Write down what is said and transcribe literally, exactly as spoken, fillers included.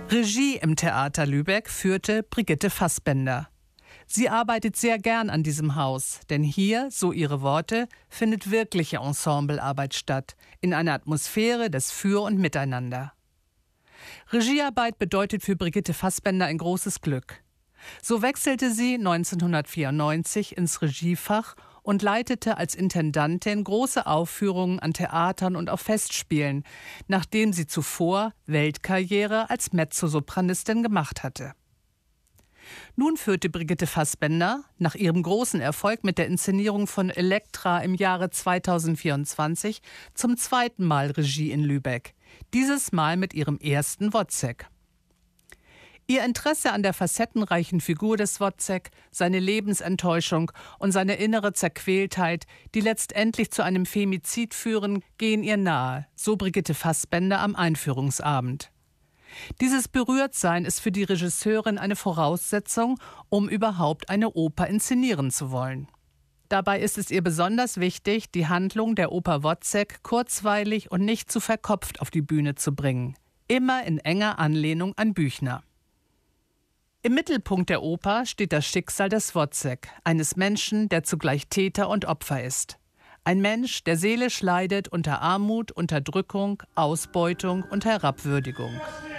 Regie im Theater Lübeck führte Brigitte Fassbender. Sie arbeitet sehr gern an diesem Haus, denn hier, so ihre Worte, findet wirkliche Ensemblearbeit statt, in einer Atmosphäre des Für und Miteinander. Regiearbeit bedeutet für Brigitte Fassbender ein großes Glück. So wechselte sie neunzehnhundertvierundneunzig ins Regiefach und leitete als Intendantin große Aufführungen an Theatern und auf Festspielen, nachdem sie zuvor Weltkarriere als Mezzosopranistin gemacht hatte. Nun führte Brigitte Fassbender, nach ihrem großen Erfolg mit der Inszenierung von Elektra im Jahre zweitausendvierundzwanzig, zum zweiten Mal Regie in Lübeck, dieses Mal mit ihrem ersten Wozzeck. Ihr Interesse an der facettenreichen Figur des Wozzeck, seine Lebensenttäuschung und seine innere Zerquältheit, die letztendlich zu einem Femizid führen, gehen ihr nahe, so Brigitte Fassbender am Einführungsabend. Dieses Berührtsein ist für die Regisseurin eine Voraussetzung, um überhaupt eine Oper inszenieren zu wollen. Dabei ist es ihr besonders wichtig, die Handlung der Oper Wozzeck kurzweilig und nicht zu verkopft auf die Bühne zu bringen. Immer in enger Anlehnung an Büchner. Im Mittelpunkt der Oper steht das Schicksal des Wozzeck, eines Menschen, der zugleich Täter und Opfer ist. Ein Mensch, der seelisch leidet unter Armut, Unterdrückung, Ausbeutung und Herabwürdigung.